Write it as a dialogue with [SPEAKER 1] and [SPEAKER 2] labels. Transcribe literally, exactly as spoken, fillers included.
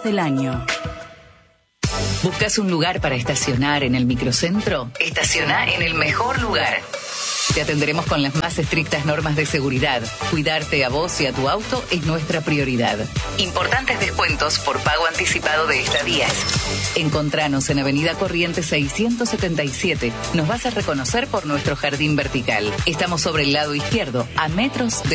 [SPEAKER 1] días del año.
[SPEAKER 2] ¿Buscas un lugar para estacionar en el microcentro? Estaciona en el mejor lugar. Te atenderemos con las más estrictas normas de seguridad. Cuidarte a vos y a tu auto es nuestra prioridad. Importantes descuentos por pago anticipado de estadías. Encontranos en Avenida Corrientes seiscientos setenta y siete. Nos vas a reconocer por nuestro jardín vertical. Estamos sobre el lado izquierdo, a metros de